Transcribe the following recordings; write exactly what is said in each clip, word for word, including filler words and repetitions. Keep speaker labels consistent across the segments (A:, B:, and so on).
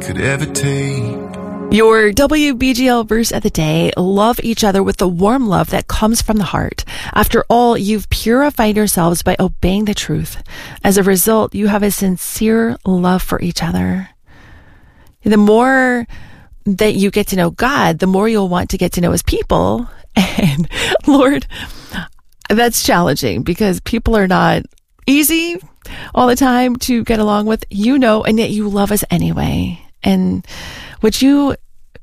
A: could ever take.
B: Your W B G L verse of the day: love each other with the warm love that comes from the heart. After all, you've purified yourselves by obeying the truth. As a result, you have a sincere love for each other. The more that you get to know God, the more you'll want to get to know his people. And Lord, that's challenging because people are not easy all the time to get along with, you know, and yet you love us anyway. And would you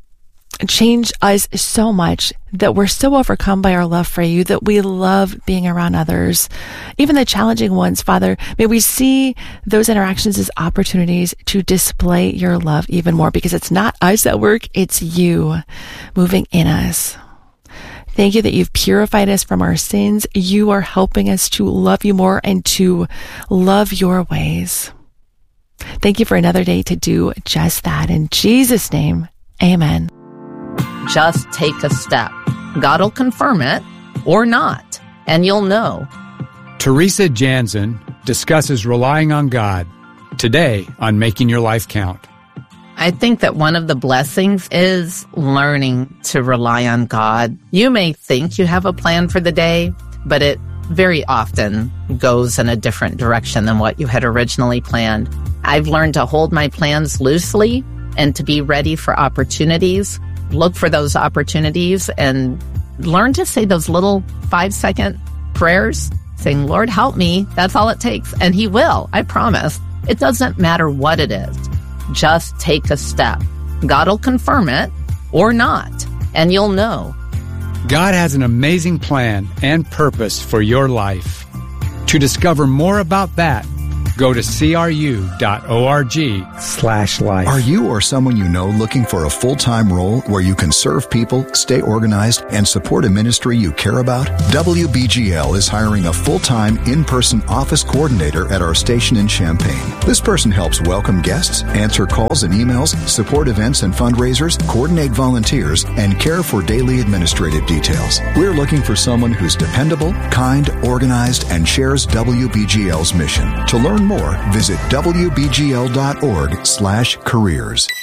B: change us so much that we're so overcome by our love for you that we love being around others, even the challenging ones, Father. May we see those interactions as opportunities to display your love even more, because it's not us at work, it's you moving in us. Thank you that you've purified us from our sins. You are helping us to love you more and to love your ways. Thank you for another day to do just that. In Jesus' name, amen.
C: Just take a step. God will confirm it or not, and you'll know.
D: Teresa Jansen discusses relying on God today on Making Your Life Count.
C: I think that one of the blessings is learning to rely on God. You may think you have a plan for the day, but it very often goes in a different direction than what you had originally planned. I've learned to hold my plans loosely and to be ready for opportunities. Look for those opportunities and learn to say those little five-second prayers, saying, Lord, help me. That's all it takes. And he will, I promise. It doesn't matter what it is. Just take a step. God will confirm it or not, and you'll know.
D: God has an amazing plan and purpose for your life. To discover more about that, go to cru.org slash life.
E: Are you or someone you know looking for a full-time role where you can serve people, stay organized, and support a ministry you care about? W B G L is hiring a full-time, in-person office coordinator at our station in Champaign. This person helps welcome guests, answer calls and emails, support events and fundraisers, coordinate volunteers, and care for daily administrative details. We're looking for someone who's dependable, kind, organized, and shares W B G L's mission. To learn more, visit W B G L dot org slash careers.